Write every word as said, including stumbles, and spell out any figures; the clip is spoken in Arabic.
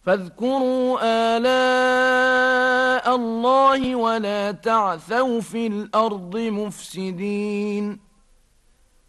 فاذكروا آلاء الله ولا تعثوا في الأرض مفسدين